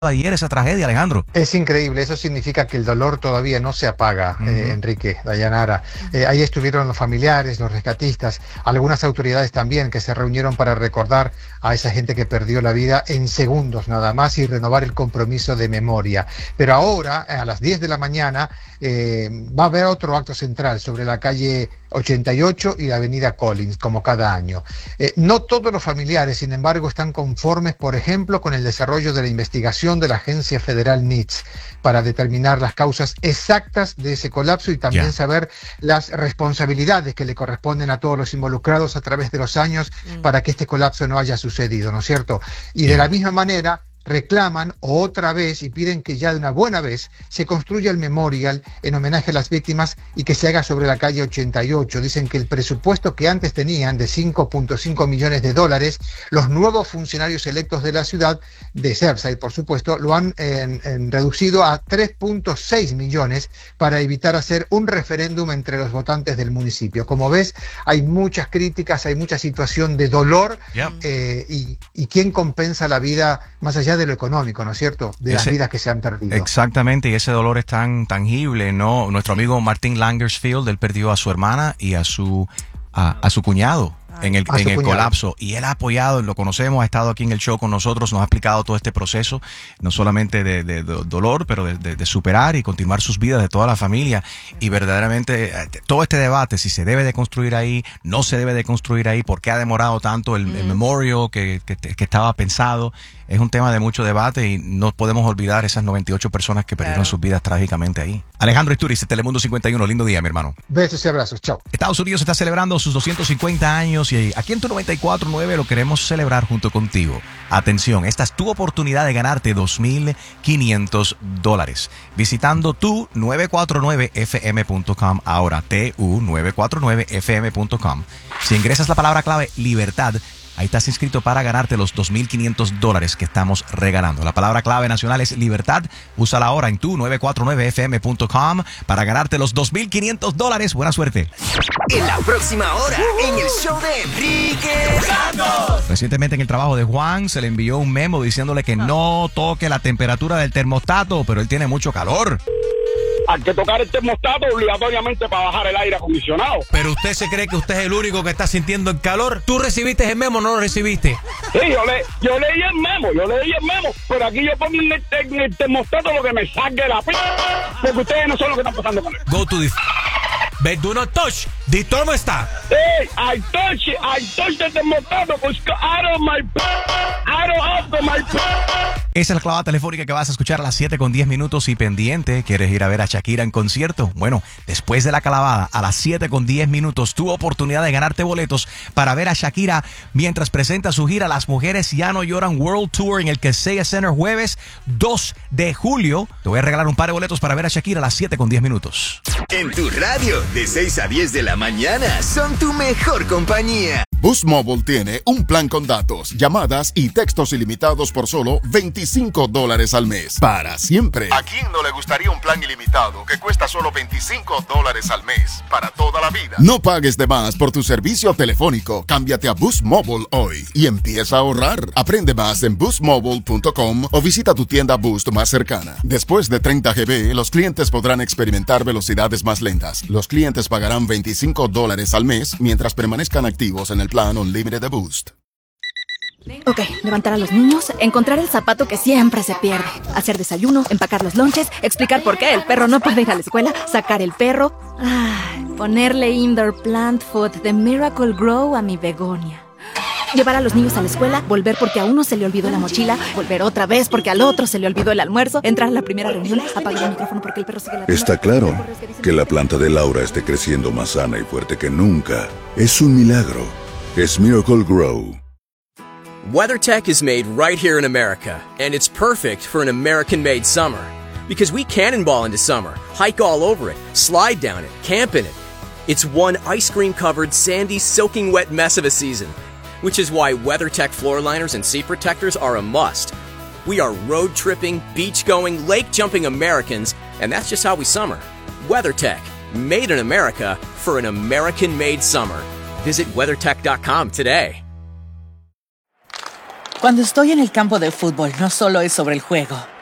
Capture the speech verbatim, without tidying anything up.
ayer esa tragedia, Alejandro. Es increíble, eso significa que el dolor todavía no se apaga, uh-huh. eh, Enrique, Dayanara. Eh, ahí estuvieron los familiares, los rescatistas, algunas autoridades también que se reunieron para recordar a esa gente que perdió la vida en segundos nada más y renovar el compromiso de memoria. Pero ahora, a las diez de la mañana, eh, va a haber otro acto central sobre la calle ochenta y ocho y la avenida Collins, como cada año. Eh, no todos los familiares, sin embargo, están conformes, por ejemplo, con el desarrollo de la investigación de la Agencia Federal N I T S para determinar las causas exactas de ese colapso y también yeah. saber las responsabilidades que le corresponden a todos los involucrados a través de los años mm. para que este colapso no haya sucedido, ¿no es cierto? Y yeah. de la misma manera reclaman otra vez y piden que ya de una buena vez se construya el memorial en homenaje a las víctimas y que se haga sobre la calle ochenta y ocho. Dicen que el presupuesto que antes tenían de cinco punto cinco millones de dólares, los nuevos funcionarios electos de la ciudad, de Surfside por supuesto, lo han en, en reducido a tres punto seis millones para evitar hacer un referéndum entre los votantes del municipio. Como ves, hay muchas críticas, hay mucha situación de dolor yep. eh, y, y quién compensa la vida más allá de lo económico, ¿no es cierto? De ese, las vidas que se han perdido. Exactamente, y ese dolor es tan tangible, ¿no? Nuestro amigo Martin Langersfield, él perdió a su hermana y a su a, a su cuñado en el, en el colapso, y él ha apoyado, lo conocemos, ha estado aquí en el show con nosotros, nos ha explicado todo este proceso, no solamente de, de, de dolor, pero de, de, de superar y continuar sus vidas de toda la familia, y verdaderamente todo este debate, si se debe de construir ahí, no se debe de construir ahí, por qué ha demorado tanto el, mm. el memorial que, que, que estaba pensado, es un tema de mucho debate y no podemos olvidar esas noventa y ocho personas que perdieron claro. sus vidas trágicamente ahí. Alejandro Isturiz, Telemundo cincuenta y uno, lindo día, mi hermano. Besos y abrazos, chao. Estados Unidos está celebrando sus doscientos cincuenta años y aquí en tu noventa y cuatro punto nueve lo queremos celebrar junto contigo. Atención, esta es tu oportunidad de ganarte dos mil quinientos dólares visitando tu nueve cuatro nueve f m punto com, ahora tu nueve cuatro nueve f m punto com. Si ingresas la palabra clave libertad, ahí estás inscrito para ganarte los dos mil quinientos dólares que estamos regalando. La palabra clave nacional es libertad. Úsala ahora en tu nueve cuatro nueve f m punto com para ganarte los dos mil quinientos dólares. Buena suerte. En la próxima hora, en el show de Enrique Santos. Recientemente en el trabajo de Juan se le envió un memo diciéndole que no toque la temperatura del termostato, pero él tiene mucho calor. Hay que tocar el termostato obligatoriamente para bajar el aire acondicionado. Pero usted se cree que usted es el único que está sintiendo el calor. ¿Tú recibiste el memo o no lo recibiste? Sí, yo, le, yo leí el memo, yo leí el memo. Pero aquí yo pongo en el, en el termostato lo que me saque la p... Porque ustedes no son los que están pasando con él. Go to the... But do not touch the thermostat. Hey, I touch it. I touch the termostato because out of my out of my Esa es la clavada telefónica que vas a escuchar a las siete con diez minutos y pendiente. ¿Quieres ir a ver a Shakira en concierto? Bueno, después de la clavada a las siete con diez minutos, tu oportunidad de ganarte boletos para ver a Shakira mientras presenta su gira Las Mujeres Ya No Lloran World Tour en el Kaseya Center jueves dos de julio. Te voy a regalar un par de boletos para ver a Shakira a las siete con diez minutos. En tu radio, de seis a diez de la mañana, son tu mejor compañía. Boost Mobile tiene un plan con datos, llamadas y textos ilimitados por solo veinticinco dólares al mes. Para siempre. ¿A quién no le gustaría un plan ilimitado que cuesta solo veinticinco dólares al mes? Para toda la vida. No pagues de más por tu servicio telefónico. Cámbiate a Boost Mobile hoy y empieza a ahorrar. Aprende más en boost mobile punto com o visita tu tienda Boost más cercana. Después de treinta gigabytes, los clientes podrán experimentar velocidades más lentas. Los clientes pagarán veinticinco dólares al mes mientras permanezcan activos en el plan Unlimited de Boost. Ok, levantar a los niños, encontrar el zapato que siempre se pierde, hacer desayuno, empacar los lonches, explicar por qué el perro no puede ir a la escuela, sacar el perro, ay, ponerle indoor plant food de Miracle Grow a mi begonia. Llevar a los niños a la escuela, volver porque a uno se le olvidó la mochila, volver otra vez porque al otro se le olvidó el almuerzo, entrar a la primera reunión, apagar el micrófono porque el perro sigue la... Está claro que la planta de Laura esté creciendo más sana y fuerte que nunca. Es un milagro. Es Miracle Grow. WeatherTech is made right here in America, and it's perfect for an American-made summer. Because we cannonball into summer, hike all over it, slide down it, camp in it. It's one ice cream-covered, sandy, soaking wet mess of a season. Which is why WeatherTech floor liners and seat protectors are a must. We are road-tripping, beach-going, lake-jumping Americans, and that's just how we summer. WeatherTech, made in America for an American-made summer. Visit weathertech dot com today. Cuando estoy en el campo de fútbol, no solo es sobre el juego.